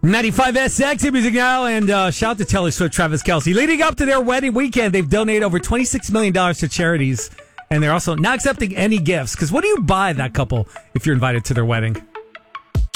95SX Music Now, and shout out to Taylor Swift, Travis Kelce. Leading up to their wedding weekend, they've donated over $26 million to charities, and they're also not accepting any gifts. Because what do you buy that couple if you're invited to their wedding?